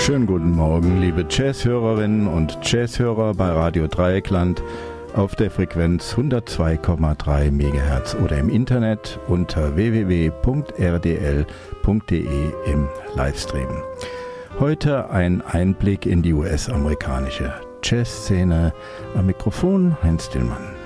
Schönen guten Morgen, liebe Jazzhörerinnen und Jazzhörer bei Radio Dreieckland auf der Frequenz 102,3 MHz oder im Internet unter www.rdl.de im Livestream. Heute ein Einblick in die US-amerikanische Jazzszene. Am Mikrofon Heinz Dillmann.